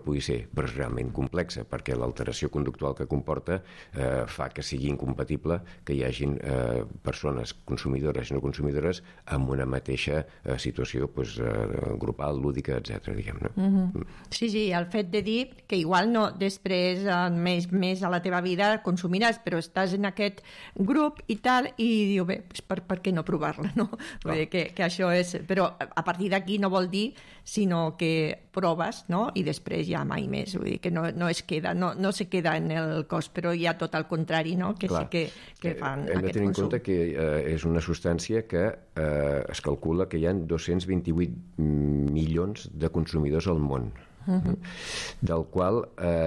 pugui ser, però és realment complexa, perquè l'alteració conductual que comporta fa que sigui incompatible que hi hagin persones consumidores i no consumidores amb una mateixa situació grupal, lúdica, etc. diguem-ne. Sí, el fet de dir que igual no després més a la teva vida consumiràs, però estàs en aquest grup i tal, i diu, bé, per què no provar-la, no? Vull dir que això és... Però a partir d'aquí no vol dir, sinó que proves, no? I després ja mai més, vull dir que no se queda en el cos, però hi ha tot el contrari, no? Que clar, sí que fan aquest consum. Hem de tenir en compte que és una substància que es calcula que hi ha 228 milions de consumidors al món, del qual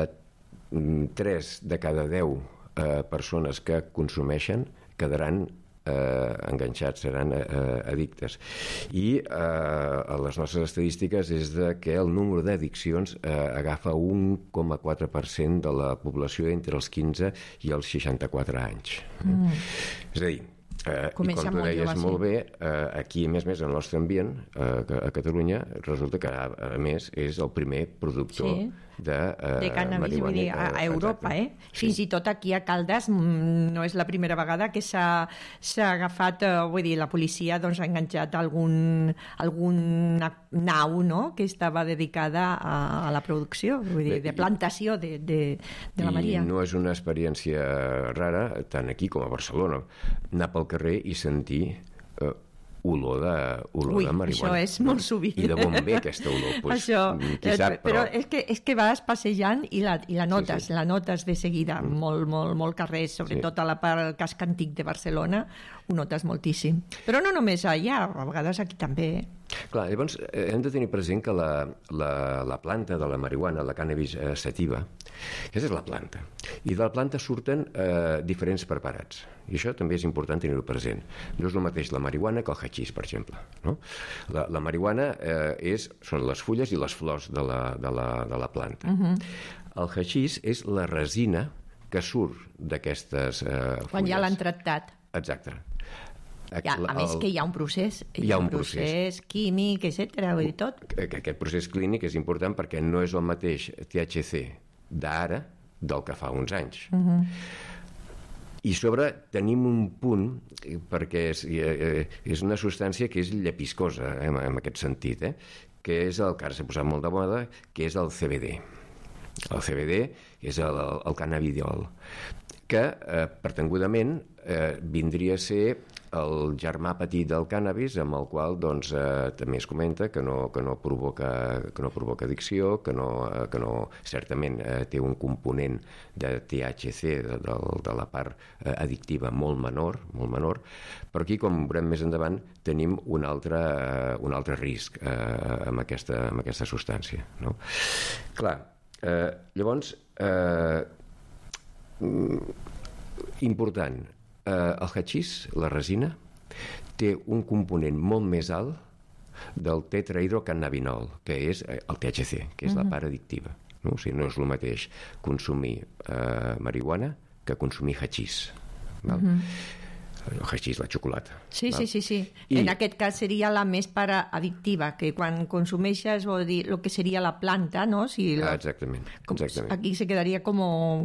3 de cada 10 persones que consumeixen quedaran enganxats, seran addictes. I a les nostres estadístiques és que el número d'addiccions agafa 1,4% de la població entre els 15 i els 64 anys. És a dir, i com tu deies molt bé, aquí a més en el nostre ambient a Catalunya resulta que a més és el primer productor de cannabis, vull dir, a Europa, fins i tot aquí a Caldes no és la primera vegada que s'ha agafat, vull dir, la policia ha enganxat alguna nau, no?, que estava dedicada a la producció, vull dir, de plantació de la Maria. I no és una experiència rara, tant aquí com a Barcelona, anar pel carrer i sentir olor de marihuana. Això és molt sovint. I de bon ve aquesta olor, qui sap, però és que vas passejant i la notes, la notes de seguida, molt carrer, sobretot a la part del casc antic de Barcelona, ho notes moltíssim. Però no només allà, a vegades aquí també. Clar, llavors hem de tenir present que la planta de la marihuana, la cannabis sativa, aquesta és la planta, i de la planta surten diferents preparats, i això també és important tenir-ho present. No és el mateix la marihuana que el hachís, per exemple, no? La marihuana són les fulles i les flors de la planta. El hachís és la resina que surt d'aquestes fulles. Quan ja l'han tractat. Exacte. A més que hi ha un procés, químic, etc. vull dir tot. Aquest procés clínic és important perquè no és el mateix THC d'ara del que fa uns anys. I sobre tenim un punt, perquè és una substància que és llepiscosa, en aquest sentit, que és el que ara s'ha posat molt de moda, que és el CBD. El CBD és el cannabidiol, que pertangudament vindria a ser el germà petit del cànnabis, amb el qual també es comenta que no provoca addicció, que no certament té un component de THC, de la part addictiva molt menor, però aquí, com veurem més endavant, tenim un altre risc amb aquesta substància, no? Clar, llavors important, el hachís, la resina, té un component molt més alt del tetrahidrocannabinol, que és el THC, que és la part addictiva, no? O sigui, no és el mateix consumir marihuana que consumir hachís, val? El hachís, la xocolata. Sí. En aquest cas seria la més addictiva, que quan consumeixes vol dir el que seria la planta, no? Exactament. Aquí se quedaria com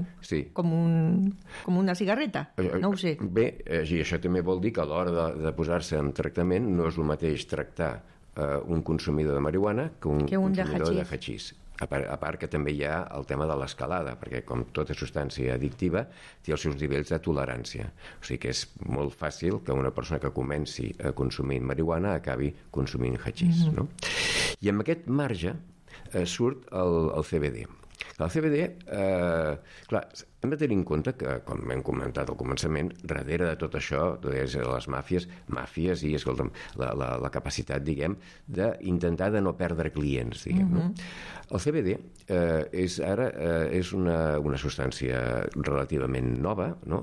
una cigarreta, no ho sé. Bé, i això també vol dir que a l'hora de posar-se en tractament no és el mateix tractar un consumidor de marihuana que un consumidor de hachís. A part que també hi ha el tema de l'escalada, perquè com tota substància addictiva té els seus nivells de tolerància. O sigui que és molt fàcil que una persona que comenci a consumir marihuana acabi consumint hachís, no? I amb aquest marge surt el CBD. El CBD, clar, hem de tenir en compte que, com hem comentat al començament, darrere de tot això, les màfies i, escolta'm, la capacitat, diguem, d'intentar de no perdre clients, diguem, no? El CBD és una substància relativament nova, no?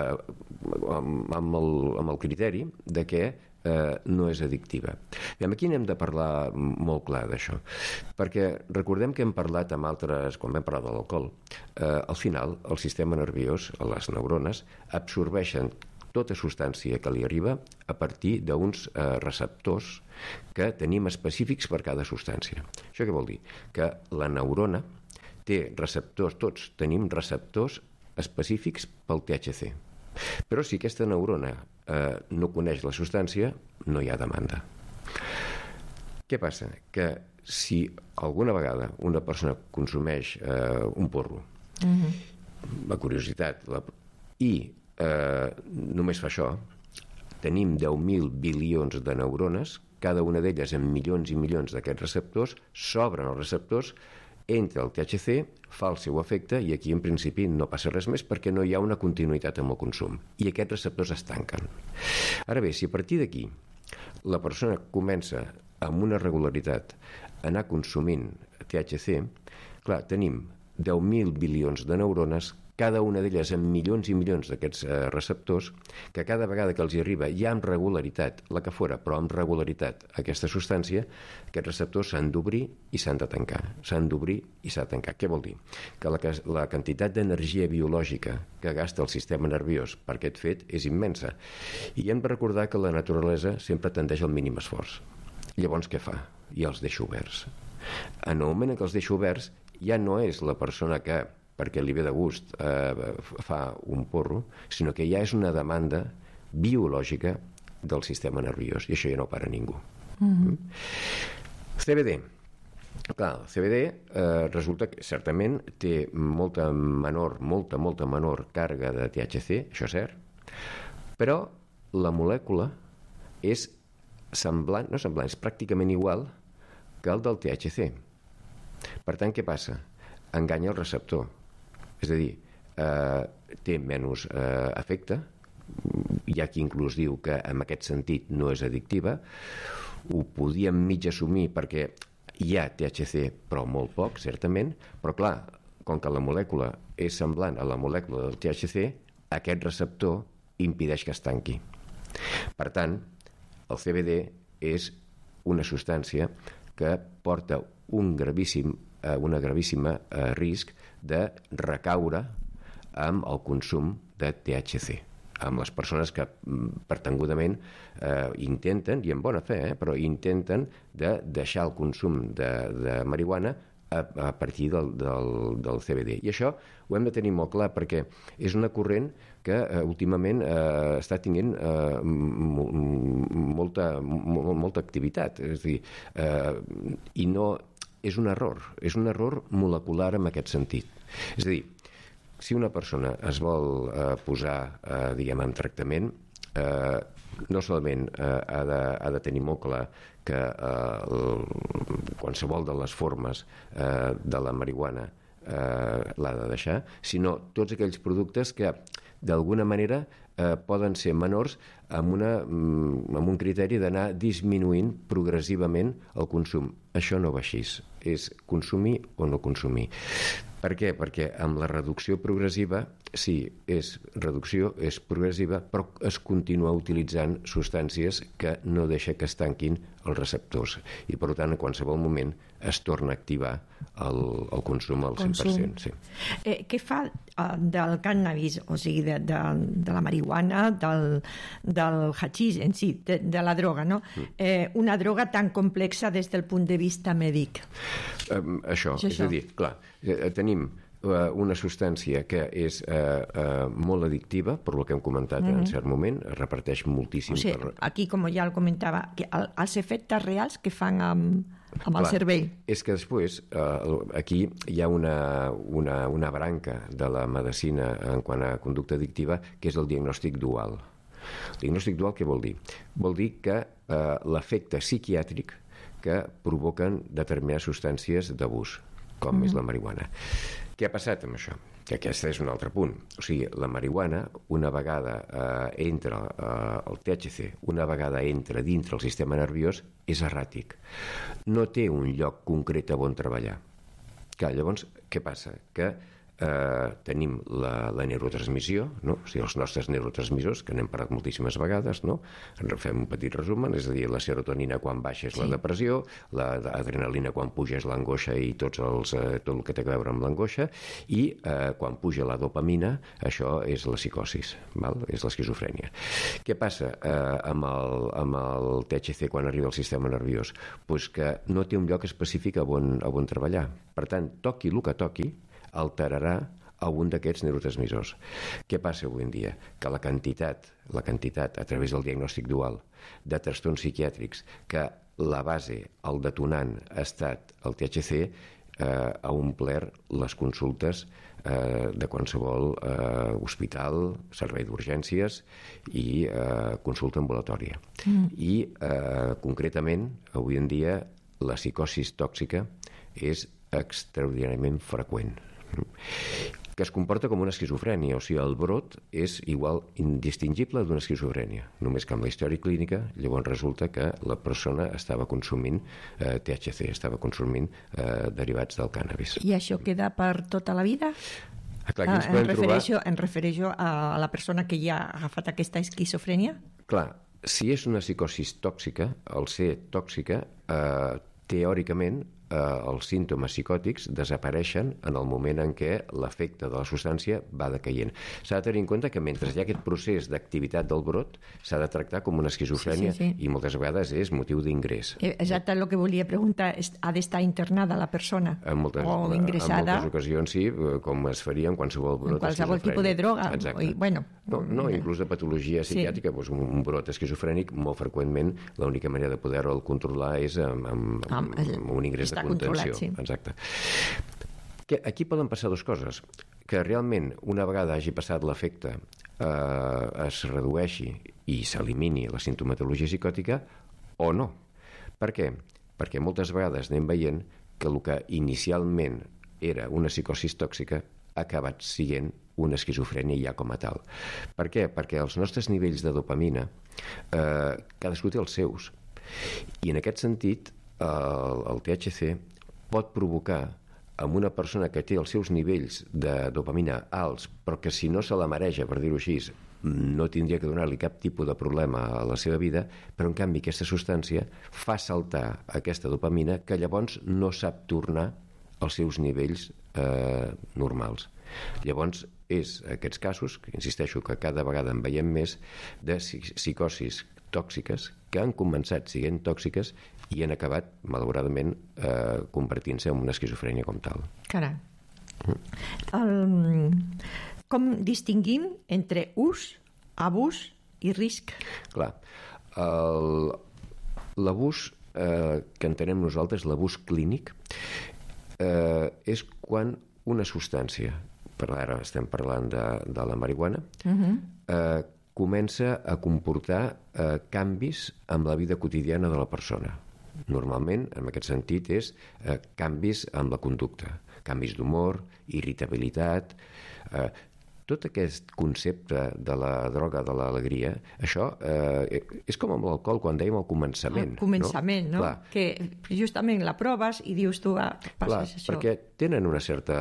Amb el criteri de que no és addictiva. Aquí n'hem de parlar molt clar d'això, perquè recordem que hem parlat amb altres, quan vam parlar de l'alcohol, al final el sistema nerviós, les neurones, absorbeixen tota substància que li arriba a partir d'uns receptors que tenim específics per cada substància. Això què vol dir? Que la neurona té receptors, tots tenim receptors específics pel THC. Però si aquesta neurona no coneix la substància, no hi ha demanda. Què passa? Que si alguna vegada una persona consumeix un porro, la curiositat, i només fa això, tenim 10.000 bilions de neurones, cada una d'elles amb milions i milions d'aquests receptors, s'obren els receptors, entra el THC, fa el seu efecte i aquí en principi no passa res més perquè no hi ha una continuïtat amb el consum i aquests receptors es tanquen. Ara bé, si a partir d'aquí la persona comença amb una regularitat a anar consumint THC, clar, tenim 10.000 bilions de neurones, cada una d'elles amb milions i milions d'aquests receptors, que cada vegada que els hi arriba ja amb regularitat, la que fora, però amb regularitat aquesta substància, aquests receptors s'han d'obrir i s'han de tancar. S'han d'obrir i s'ha de tancar. Què vol dir? Que la quantitat d'energia biològica que gasta el sistema nerviós per aquest fet és immensa. I hem de recordar que la naturalesa sempre tendeix al mínim esforç. Llavors què fa? Ja els deixa oberts. En el moment en què els deixa oberts, ja no és la persona que perquè li ve de gust fa un porro, sinó que ja és una demanda biològica del sistema nerviós, i això ja no para ningú. CBD. Clar, el CBD resulta que certament té molta menor càrrega de THC, això és cert, però la molècula és semblant, no semblant, és pràcticament igual que el del THC. Per tant, què passa? Enganya el receptor. És a dir, té menys efecte, hi ha qui inclús diu que en aquest sentit no és addictiva, ho podíem mig assumir perquè hi ha THC, però molt poc, certament, però clar, com que la molècula és semblant a la molècula del THC, aquest receptor impedeix que es tanqui. Per tant, el CBD és una substància que porta una gravíssima risc de recaure amb el consum de THC, amb les persones que pertangudament intenten, i en bona fe, però intenten de deixar el consum de marihuana a partir del CBD. I això ho hem de tenir molt clar perquè és una corrent que últimament està tenint molta activitat. És a dir, i no és un error molecular en aquest sentit. És a dir, si una persona es vol posar, diguem, en tractament, no solament ha de tenir molt clar que qualsevol de les formes de la marihuana l'ha de deixar, sinó tots aquells productes que d'alguna manera poden ser menors amb un criteri d'anar disminuint progressivament el consum. Això no va així, és consumir o no consumir. Per què? Perquè amb la reducció progressiva, sí, és reducció, és progressiva, però es continua utilitzant substàncies que no deixa que es tanquin els receptors i, per tant, en qualsevol moment es torna a activar el consum al 100%. Sí. Què fa del cànnabis, o sigui, de la marihuana, del hachís en si, de la droga, no? Una droga tan complexa des del punt de vista mèdic? Això, és a dir, clar, tenim una substància que és molt addictiva, per lo que hem comentat en cert moment, es reparteix moltíssim. O sigui, aquí, com ja el comentava, els efectes reals que fan amb el cervell. És que després, aquí hi ha una branca de la medicina en quant a conducta addictiva, que és el diagnòstic dual. El diagnòstic dual què vol dir? Vol dir que l'efecte psiquiàtric que provoquen determinades substàncies d'abús, com és la marihuana. Què ha passat amb això? Que aquest és un altre punt. O sigui, la marihuana, una vegada entra el THC, una vegada entra dintre el sistema nerviós, és erràtic. No té un lloc concret on treballar. Clar, llavors, què passa? Que tenim la neurotransmissió, no? O sigui, els nostres neurotransmissors, que n'hem parlat moltíssimes vegades, no? En fem un petit resum, és a dir, la serotonina quan baixa és la depressió, l'adrenalina quan puja és l'angoixa i tot el que té a veure amb l'angoixa, i quan puja la dopamina, això és la psicosis, val? És l'esquizofrènia. Què passa amb el THC quan arriba al sistema nerviós? Pues que no té un lloc específic on treballar. Per tant, toqui el que toqui, alterarà algun d'aquests neurotransmissors. Què passa avui en dia? Que la quantitat, a través del diagnòstic dual, de trastorns psiquiàtrics, que la base, el detonant, ha estat el THC, ha omplert les consultes de qualsevol hospital, servei d'urgències i consulta ambulatòria. I concretament, avui en dia, la psicosis tòxica és extraordinàriament freqüent, que es comporta com una esquizofrènia, o sigui, el brot és igual indistingible d'una esquizofrènia, només que amb la història clínica llavors resulta que la persona estava consumint THC, estava consumint derivats del cànnabis. I això queda per tota la vida? Clar, aquí ens podem trobar... Em refereixo a la persona que ja ha agafat aquesta esquizofrènia? Clar, si és una psicosis tòxica, al ser tòxica, teòricament els símptomes psicòtics desapareixen en el moment en què l'efecte de la substància va decaient. S'ha de tenir en compte que mentre hi ha aquest procés d'activitat del brot s'ha de tractar com una esquizofrènia i moltes vegades és motiu d'ingrés. Exacte, el que volia preguntar, ha d'estar internada la persona o ingressada? En moltes ocasions sí, com es faria en qualsevol brot en qualsevol tipus de droga. Exacte. No, inclús de patologia psiquiàtrica, un brot esquizofrènic molt freqüentment l'única manera de poder-lo controlar és amb un ingrés de contenció. Exacte. Aquí poden passar dues coses. Que realment, una vegada hagi passat l'efecte, es redueixi i s'elimini la simptomatologia psicòtica o no. Per què? Perquè moltes vegades anem veient que el que inicialment era una psicosis tòxica ha acabat sent una esquizofrènia ja com a tal. Per què? Perquè els nostres nivells de dopamina, cadascú té els seus. I en aquest sentit, el THC pot provocar en una persona que té els seus nivells de dopamina alts, però que si no se la mareja, per dir-ho així, no tindria que donar-li cap tipus de problema a la seva vida, però en canvi aquesta substància fa saltar aquesta dopamina que llavors no sap tornar als seus nivells normals. Llavors és aquests casos, que insisteixo que cada vegada en veiem més, de psicosis tòxiques que han començat sent tòxiques i han acabat, malauradament, convertint-se en una esquizofrènia com tal. Caram. Com distingim entre ús, abús i risc? Clar, l'abús que entenem nosaltres, l'abús clínic, és quan una substància, per ara estem parlant de la marihuana, comença a comportar canvis en la vida quotidiana de la persona. Normalment, en aquest sentit, és canvis en la conducta, canvis d'humor, irritabilitat. Tot aquest concepte de la droga de l'alegria, això és com amb l'alcohol, quan dèiem al començament. Al començament, no? Que justament la proves i dius tu, passes això. Perquè tenen una certa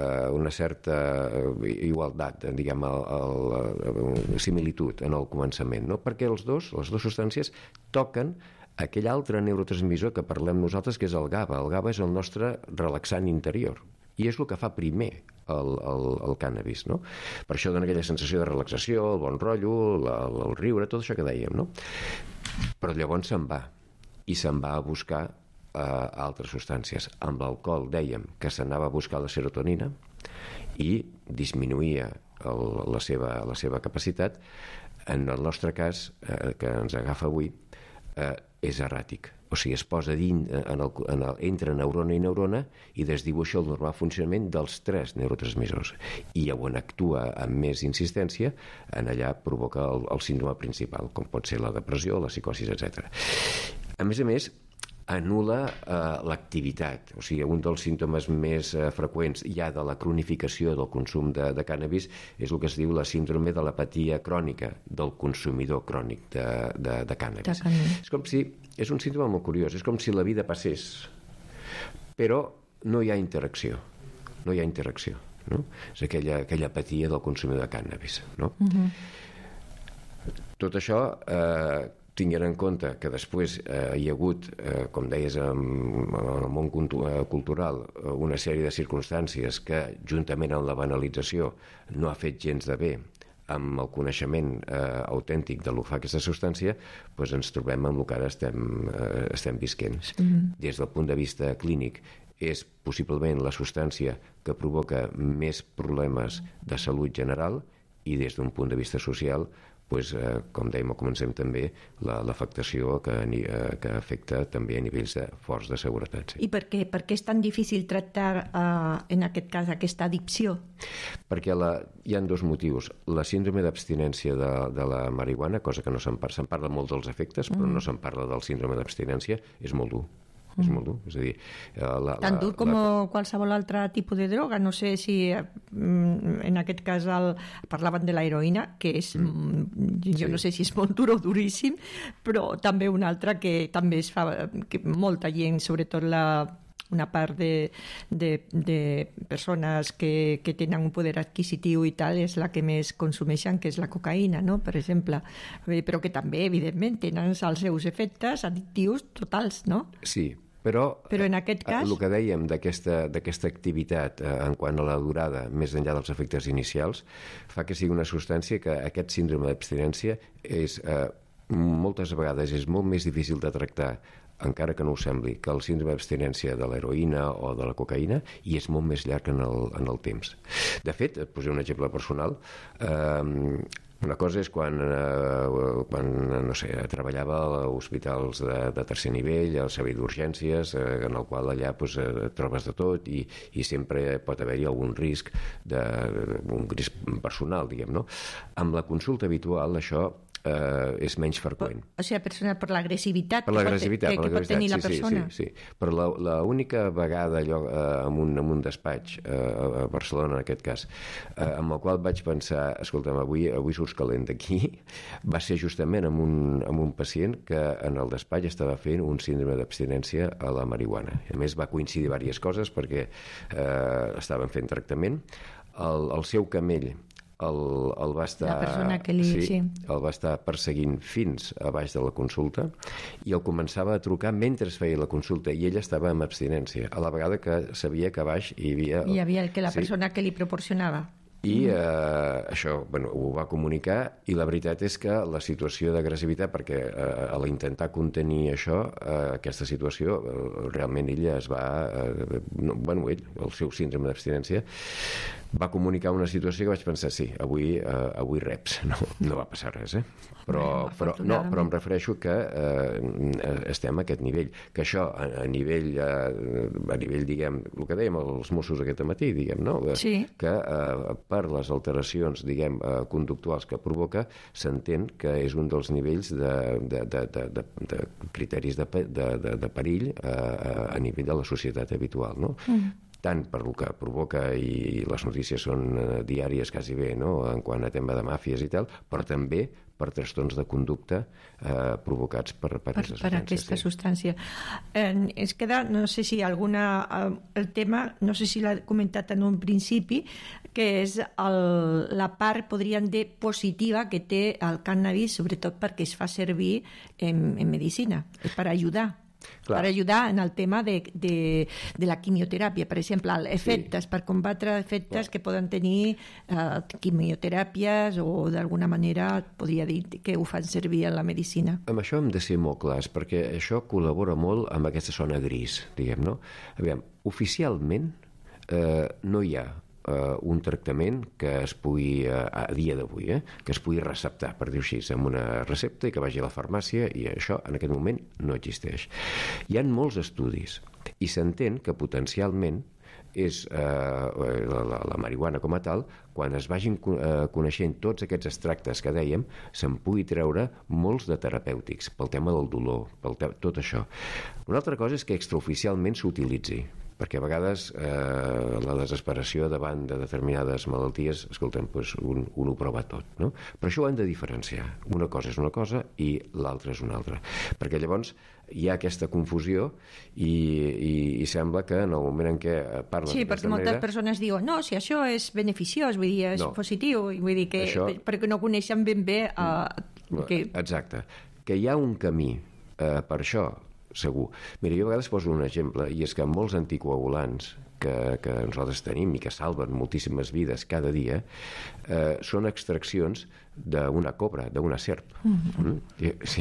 igualtat, diguem, similitud en el començament, no? Perquè les dues substàncies toquen aquell altre neurotransmissor que parlem nosaltres, que és el GABA. El GABA és el nostre relaxant interior. I és el que fa primer el cànnabis, no? Per això dona aquella sensació de relaxació, el bon rotllo, el riure, tot això que dèiem, no? Però llavors se'n va, i se'n va a buscar altres substàncies. Amb l'alcohol dèiem que s'anava a buscar la serotonina i disminuïa la seva capacitat. En el nostre cas, que ens agafa avui, és erràtic. O sigui, es posa entre neurona i neurona i desdibuixa el normal funcionament dels 3 neurotransmissors. I on actua amb més insistència, en allà provoca el síndrome principal, com pot ser la depressió, la psicosis, etc. A més, anul·la l'activitat. O sigui, un dels símptomes més freqüents ja de la cronificació del consum de cànnabis és el que es diu la síndrome de l'apatia crònica del consumidor crònic de cànnabis. És un símptome molt curiós. És com si la vida passés, però no hi ha interacció. No hi ha interacció. no? És aquella apatia del consumidor de cànnabis, no? Tot això tinguent en compte que després hi ha hagut, com deies, en el món cultural, una sèrie de circumstàncies que, juntament amb la banalització, no ha fet gens de bé amb el coneixement autèntic de lo que fa aquesta substància, doncs ens trobem amb el que ara estem visquent. Des del punt de vista clínic, és possiblement la substància que provoca més problemes de salut general, i des d'un punt de vista social, doncs, com dèiem al comencem també, l'afectació que afecta també a nivells forts de seguretat. Sí. I per què és tan difícil tractar, en aquest cas, aquesta addicció? Perquè hi ha dos motius. La síndrome d'abstinència de la marihuana, cosa que no se'n parla molt dels efectes, però no se'n parla del síndrome d'abstinència, és molt dur. És molt dur, és a dir... Tan dur com qualsevol altre tipus de droga. No sé si en aquest cas parlaven de la heroïna, que és, jo no sé si és molt dur o duríssim, però també una altra que també es fa, que molta gent, sobretot una part de persones que tenen un poder adquisitiu i tal, és la que més consumeixen, que és la cocaïna, no? Per exemple. Però que també, evidentment, tenen els seus efectes addictius totals, no? Sí, però en aquest cas... El que dèiem d'aquesta activitat en quant a la durada, més enllà dels efectes inicials, fa que sigui una substància que aquest síndrome d'abstinència moltes vegades és molt més difícil de tractar, encara que no ho sembli, que el síndrome d'abstinència de l'heroïna o de la cocaïna, i és molt més llarg en el temps. De fet, et posaré un exemple personal. Una cosa és quan no sé, treballava a hospitals de tercer nivell, al servei d'urgències, en el qual allà trobes de tot i sempre pot haver-hi algun risc, un risc personal, diguem, no? Amb la consulta habitual això és menys freqüent. O sigui, per l'agressivitat que pot tenir la persona. Sí. Però l'única vegada allò en un despatx a Barcelona, en aquest cas, amb el qual vaig pensar, escolta'm, avui surts calent d'aquí, va ser justament amb un pacient que en el despatx estava fent un síndrome d'abstinència a la marihuana. A més, va coincidir diverses coses perquè estaven fent tractament. El seu camell el va estar, la persona que el va estar perseguint fins a baix de la consulta i el començava a trucar mentre es feia la consulta i ella estava en abstinència, a la vegada que sabia que a baix hi havia la persona que li proporcionava. I això ho va comunicar i la veritat és que la situació d'agressivitat, perquè a l'intentar contenir això, aquesta situació, realment ella es va... el seu síndrome d'abstinència va comunicar una situació que vaig pensar, sí, avui reps, no va passar res, però em refereixo que estem a aquest nivell, que això a nivell, diguem, el que dèiem els Mossos aquest matí, diguem, no? Sí. Que per les alteracions, diguem, conductuals que provoca, s'entén que és un dels nivells de criteris de perill a nivell de la societat habitual, no? Tant per el que provoca, i les notícies són diàries quasi bé, no?, en quant a tema de màfies i tal, però també per trastorns de conducta provocats per aquesta substància. Es queda, no sé si el tema, no sé si l'ha comentat en un principi, que és la part, podríem dir, positiva que té el cànnabis, sobretot perquè es fa servir en medicina, és per ajudar. Clar. Per ajudar en el tema de la quimioteràpia, per exemple, efectes, per combatre efectes que poden tenir quimioteràpies o d'alguna manera podria dir que ho fan servir en la medicina. Amb això hem de ser molt clars, perquè això col·labora molt amb aquesta zona gris, diguem, no? Aviam, oficialment no hi ha un tractament que es pugui, a dia d'avui, que es pugui receptar, per dir-ho així, amb una recepta i que vagi a la farmàcia, i això en aquest moment no existeix. Hi ha molts estudis i s'entén que potencialment és la marihuana com a tal, quan es vagin coneixent tots aquests extractes que dèiem, se'n pugui treure molts de terapèutics pel tema del dolor, tot això. Una altra cosa és que extraoficialment s'utilitzi, perquè a vegades la desesperació davant de determinades malalties, escolta'm, doncs un ho prova tot, no? Però això ho hem de diferenciar. Una cosa és una cosa i l'altra és una altra. Perquè llavors hi ha aquesta confusió i sembla que en el moment en què parles sí, perquè moltes persones diuen no, si això és beneficiós, vull dir, és positiu, vull dir que això... perquè no coneixen ben bé Exacte, que hi ha un camí per això, segur. Mira, jo a vegades poso un exemple, i és que molts anticoagulants que nosaltres tenim i que salven moltíssimes vides cada dia són extraccions d'una cobra, d'una serp. Sí.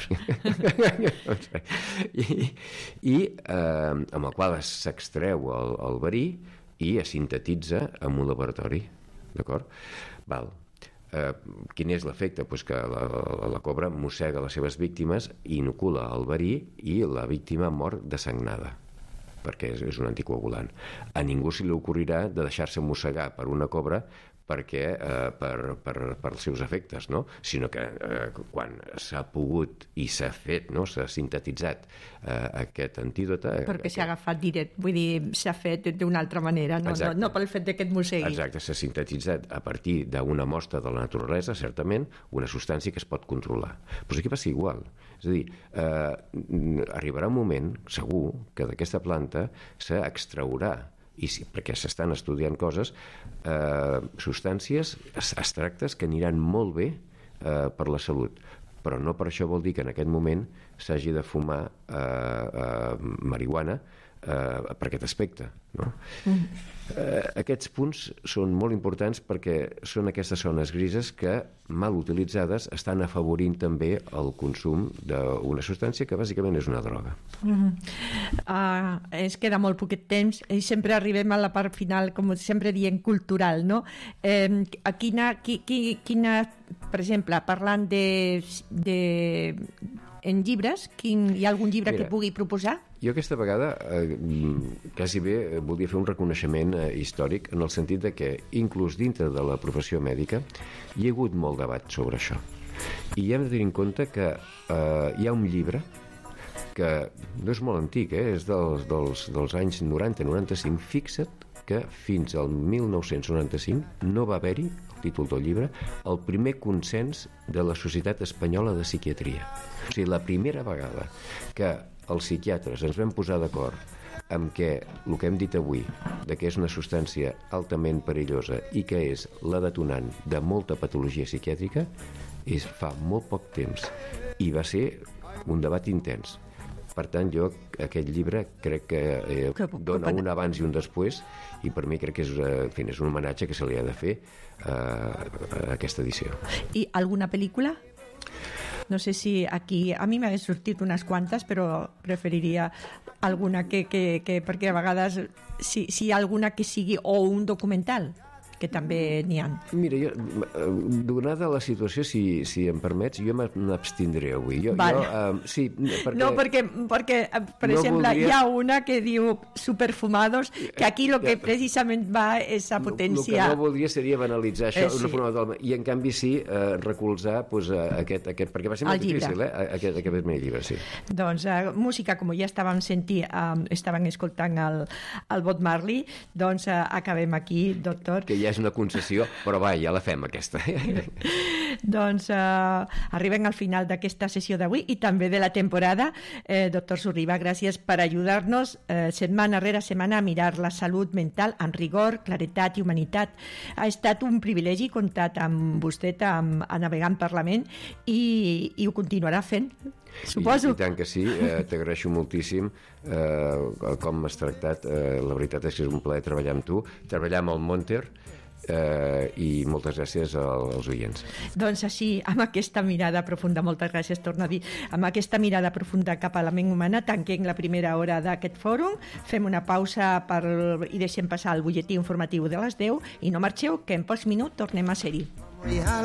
I amb el qual s'extreu el verí i es sintetitza en un laboratori, d'acord? Val. Quin és l'efecte? Pues que la cobra mossega les seves víctimes, inocula el verí i la víctima mor dessagnada, perquè és un anticoagulant. A ningú se li ocorrirà de deixar-se mossegar per una cobra perquè per els seus efectes, no? Sinó que quan s'ha pogut i s'ha fet, no? S'ha sintetitzat aquest antídot... Perquè s'ha agafat directe, vull dir, s'ha fet d'una altra manera, no pel fet que et mossegui. Exacte, s'ha sintetitzat a partir d'una mostra de la naturalesa, certament, una substància que es pot controlar. Però aquí passa igual. És a dir, arribarà un moment, segur, que d'aquesta planta s'extraurà, perquè s'estan estudiant coses, substàncies, extractes que aniran molt bé per la salut, però no per això vol dir que en aquest moment s'hagi de fumar marihuana per aquest aspecte, no? Aquests punts són molt importants perquè són aquestes zones grises que, mal utilitzades, estan afavorint també el consum d'una substància que bàsicament és una droga. Ens queda molt poquet temps i sempre arribem a la part final, com sempre diem, cultural, no? Quina, per exemple, parlant en llibres, hi ha algun llibre que pugui proposar? Jo aquesta vegada quasi bé volia fer un reconeixement històric en el sentit de que inclús dintre de la professió mèdica hi ha hagut molt debat sobre això. I hem de tenir en compte que hi ha un llibre que no és molt antic, és dels anys 90-95. Fixa't que fins al 1995 no va haver-hi, el títol del llibre, el primer consens de la Societat Espanyola de Psiquiatria. O sigui, la primera vegada que els psiquiatres ens vam posar d'acord amb que el que hem dit avui, de que és una substància altament perillosa i que és la detonant de molta patologia psiquiàtrica, és fa molt poc temps. I va ser un debat intens. Per tant, jo aquest llibre crec que dona un abans i un després, i per mi crec que és un homenatge que se li ha de fer a aquesta edició. I alguna pel·lícula? No sé si aquí... A mi m'ha sortit unes quantes, però preferiria alguna perquè a vegades si hi ha alguna que sigui o un documental, que també n'hi ha. Mira, donada la situació, si em permets, jo m'abstindré avui. Sí, perquè per exemple, hi ha una que diu Superfumados, que aquí el que precisament va és a potenciar... El que no voldria seria banalitzar això, i en canvi sí recolzar aquest, perquè va ser molt difícil, aquest primer llibre, sí. Doncs música, com ja estàvem sentint, estàvem escoltant el Bob Marley, doncs acabem aquí, doctor. Que ja és una concessió, però va, ja la fem aquesta. Doncs arribem al final d'aquesta sessió d'avui i també de la temporada. Doctor Sorriba, gràcies per ajudar-nos setmana rere setmana a mirar la salut mental amb rigor, claretat i humanitat. Ha estat un privilegi comptar amb vostè a navegar en Parlament i ho continuarà fent, suposo. I tant que sí, t'agraeixo moltíssim com m'has tractat. La veritat és que és un plaer treballar amb tu, treballar amb el Monter, i moltes gràcies als oients. Doncs així, amb aquesta mirada profunda, moltes gràcies, torno a dir, amb aquesta mirada profunda cap a la ment humana, tanquem la primera hora d'aquest fòrum, fem una pausa i deixem passar el butlletí informatiu de les 10 i no marxeu, que en pocs minuts tornem a ser-hi.